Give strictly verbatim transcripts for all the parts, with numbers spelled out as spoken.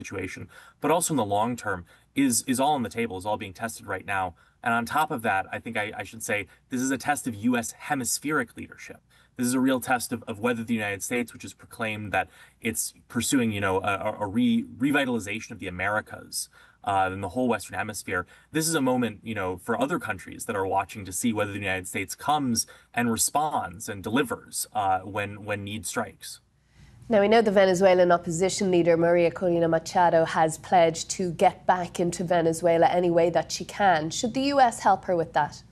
situation, but also in the long term is is all on the table, is all being tested right now. And on top of that, I think I, I should say this is a test of U S hemispheric leadership. This is a real test of, of whether the United States, which has proclaimed that it's pursuing, you know, a, a re, revitalization of the Americas, uh, and the whole Western Hemisphere. This is a moment, you know, for other countries that are watching to see whether the United States comes and responds and delivers uh, when when need strikes. Now, we know the Venezuelan opposition leader, Maria Corina Machado, has pledged to get back into Venezuela any way that she can. Should the U S help her with that?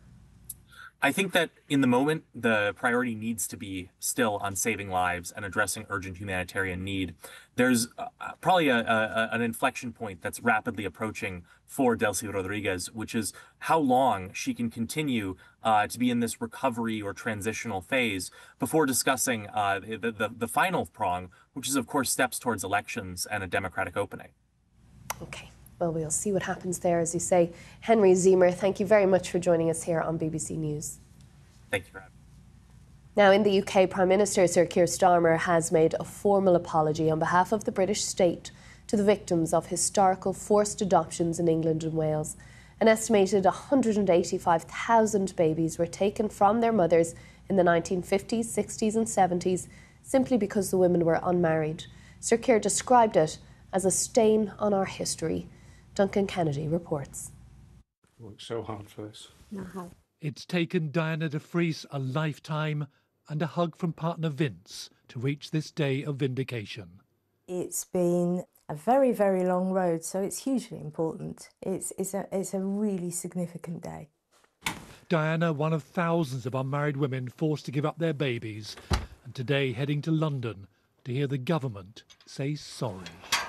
I think that in the moment, the priority needs to be still on saving lives and addressing urgent humanitarian need. There's uh, probably a, a, an inflection point that's rapidly approaching for Delcy Rodriguez, which is how long she can continue uh, to be in this recovery or transitional phase before discussing uh, the, the, the final prong, which is, of course, steps towards elections and a democratic opening. Okay. Well, we'll see what happens there, as you say. Henry Ziemer, thank you very much for joining us here on B B C News. Thank you for having me. Now, in the U K, Prime Minister Sir Keir Starmer has made a formal apology on behalf of the British state to the victims of historical forced adoptions in England and Wales. An estimated one hundred eighty-five thousand babies were taken from their mothers in the nineteen fifties, sixties and seventies simply because the women were unmarried. Sir Keir described it as a stain on our history. Duncan Kennedy reports. Worked so hard for this. No. It's taken Diana de Vries a lifetime and a hug from partner Vince to reach this day of vindication. It's been a very, very long road, so it's hugely important. It's, it's, a, it's a really significant day. Diana, one of thousands of unmarried women forced to give up their babies, and today heading to London to hear the government say sorry.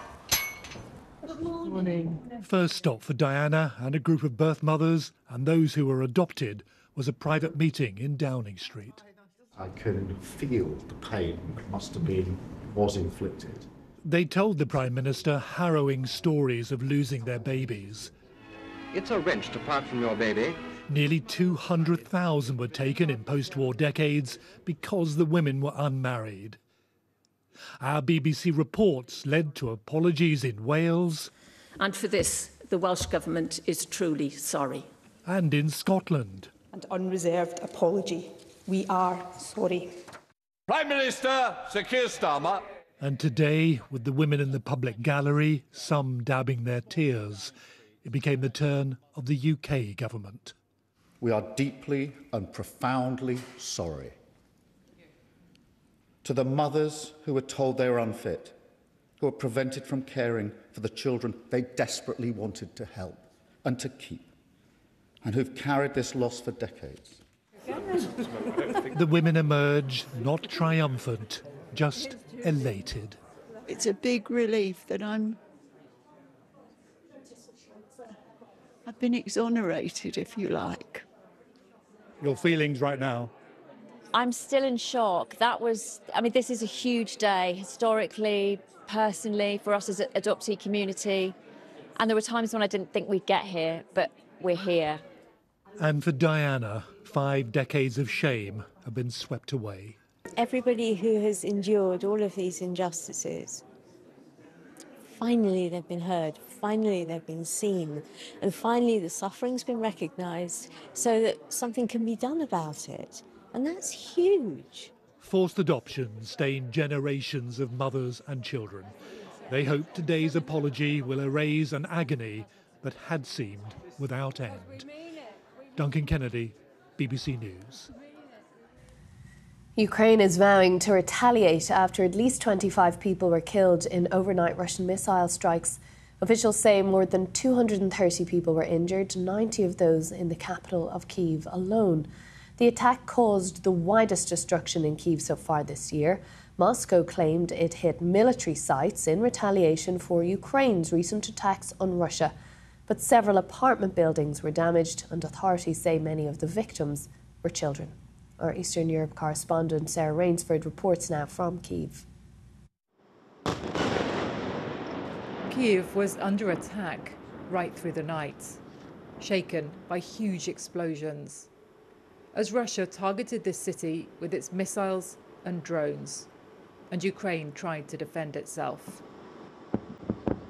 Good morning. First stop for Diana and a group of birth mothers and those who were adopted was a private meeting in Downing Street. I can feel the pain that must have been, was inflicted. They told the Prime Minister harrowing stories of losing their babies. It's a wrench to part from your baby. Nearly two hundred thousand were taken in post-war decades because the women were unmarried. Our B B C reports led to apologies in Wales. And for this, the Welsh Government is truly sorry. And in Scotland. An unreserved apology. We are sorry. Prime Minister Sir Keir Starmer. And today, with the women in the public gallery, some dabbing their tears, it became the turn of the U K government. We are deeply and profoundly sorry. To the mothers who were told they were unfit, who were prevented from caring for the children they desperately wanted to help and to keep, and who've carried this loss for decades. The women emerge not triumphant, just elated. It's a big relief that I'm... I've been exonerated, if you like. Your feelings right now? I'm still in shock. That was, I mean, this is a huge day, historically, personally, for us as an adoptee community. And there were times when I didn't think we'd get here, but we're here. And for Diana, five decades of shame have been swept away. Everybody who has endured all of these injustices, finally they've been heard, finally they've been seen, and finally the suffering's been recognised so that something can be done about it. And that's huge. Forced adoption stained generations of mothers and children. They hope today's apology will erase an agony that had seemed without end. Duncan Kennedy, B B C News. Ukraine is vowing to retaliate after at least twenty-five people were killed in overnight Russian missile strikes. Officials say more than two hundred thirty people were injured, ninety of those in the capital of Kyiv alone. The attack caused the widest destruction in Kyiv so far this year. Moscow claimed it hit military sites in retaliation for Ukraine's recent attacks on Russia. But several apartment buildings were damaged, and authorities say many of the victims were children. Our Eastern Europe correspondent Sarah Rainsford reports now from Kyiv. Kyiv was under attack right through the night, shaken by huge explosions, as Russia targeted this city with its missiles and drones, and Ukraine tried to defend itself.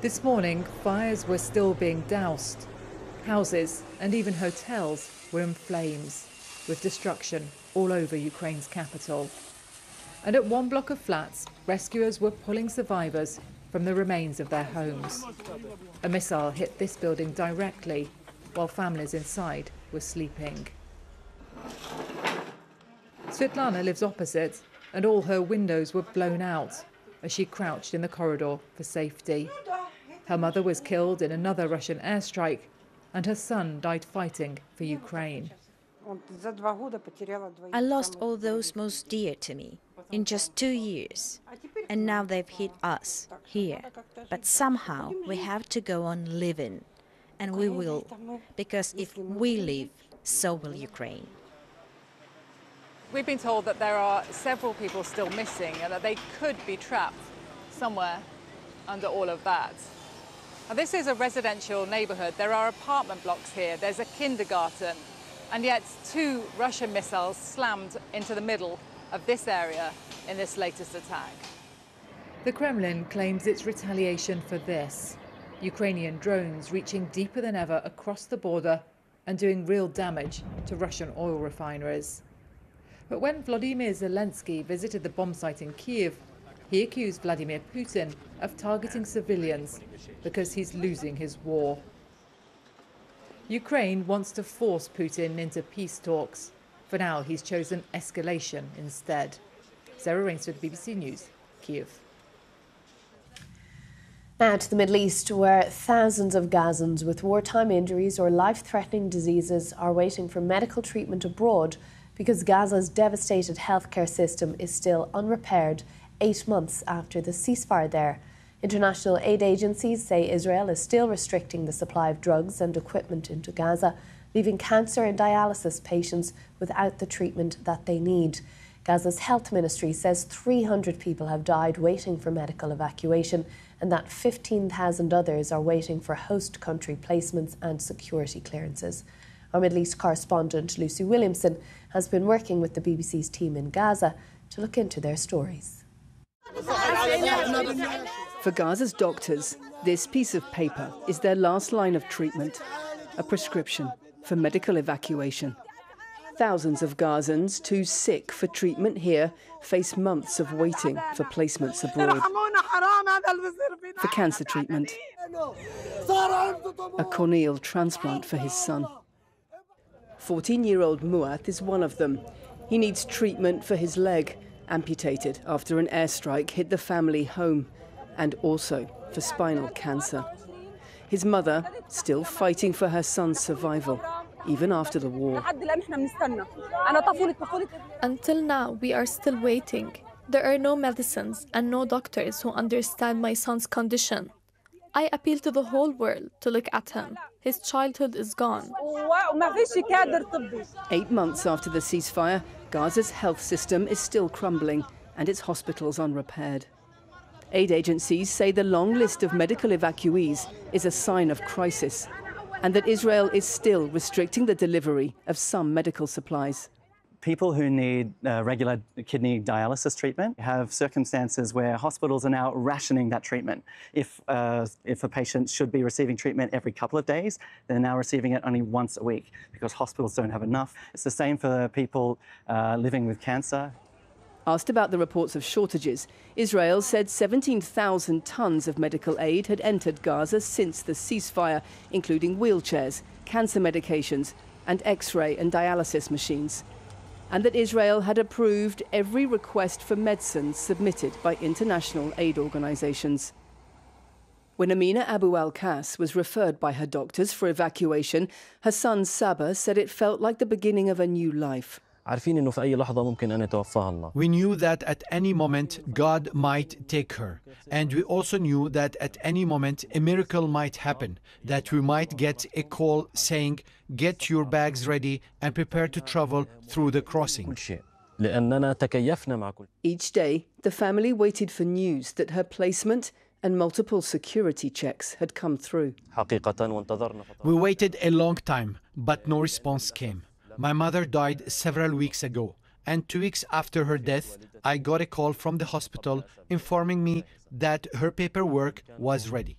This morning, fires were still being doused. Houses and even hotels were in flames, with destruction all over Ukraine's capital. And at one block of flats, rescuers were pulling survivors from the remains of their homes. A missile hit this building directly, while families inside were sleeping. Svetlana lives opposite, and all her windows were blown out as she crouched in the corridor for safety. Her mother was killed in another Russian airstrike, and her son died fighting for Ukraine. I lost all those most dear to me in just two years, and now they've hit us here. But somehow we have to go on living, and we will, because if we live, so will Ukraine. We've been told that there are several people still missing and that they could be trapped somewhere under all of that. Now, this is a residential neighbourhood. There are apartment blocks here. There's a kindergarten. And yet two Russian missiles slammed into the middle of this area in this latest attack. The Kremlin claims it's retaliation for this. Ukrainian drones reaching deeper than ever across the border and doing real damage to Russian oil refineries. But when Vladimir Zelensky visited the bomb site in Kyiv, he accused Vladimir Putin of targeting civilians because he's losing his war. Ukraine wants to force Putin into peace talks. For now, he's chosen escalation instead. Sarah Rainsford, B B C News, Kyiv. Now to the Middle East, where thousands of Gazans with wartime injuries or life-threatening diseases are waiting for medical treatment abroad because Gaza's devastated healthcare system is still unrepaired eight months after the ceasefire there. International aid agencies say Israel is still restricting the supply of drugs and equipment into Gaza, leaving cancer and dialysis patients without the treatment that they need. Gaza's health ministry says three hundred people have died waiting for medical evacuation and that fifteen thousand others are waiting for host country placements and security clearances. Our Middle East correspondent Lucy Williamson has been working with the B B C's team in Gaza to look into their stories. For Gaza's doctors, this piece of paper is their last line of treatment, a prescription for medical evacuation. Thousands of Gazans too sick for treatment here face months of waiting for placements abroad. For cancer treatment, a corneal transplant for his son. fourteen-year-old Muath is one of them. He needs treatment for his leg, amputated after an airstrike hit the family home, and also for spinal cancer. His mother still fighting for her son's survival, even after the war. Until now, we are still waiting. There are no medicines and no doctors who understand my son's condition. I appeal to the whole world to look at him. His childhood is gone. Eight months after the ceasefire, Gaza's health system is still crumbling and its hospitals unrepaired. Aid agencies say the long list of medical evacuees is a sign of crisis and that Israel is still restricting the delivery of some medical supplies. People who need uh, regular kidney dialysis treatment have circumstances where hospitals are now rationing that treatment. If, uh, if a patient should be receiving treatment every couple of days, they're now receiving it only once a week because hospitals don't have enough. It's the same for people uh, living with cancer. Asked about the reports of shortages, Israel said seventeen thousand tons of medical aid had entered Gaza since the ceasefire, including wheelchairs, cancer medications, and X-ray and dialysis machines. And that Israel had approved every request for medicine submitted by international aid organizations. When Amina Abu Al-Kas was referred by her doctors for evacuation, her son Saba said it felt like the beginning of a new life. We knew that at any moment God might take her. And we also knew that at any moment a miracle might happen, that we might get a call saying, get your bags ready and prepare to travel through the crossing. Each day, the family waited for news that her placement and multiple security checks had come through. We waited a long time, but no response came. My mother died several weeks ago, And two weeks after her death, I got a call from the hospital informing me that her paperwork was ready.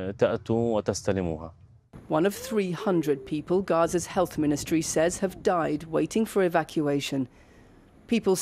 One of three hundred people Gaza's health ministry says have died waiting for evacuation. People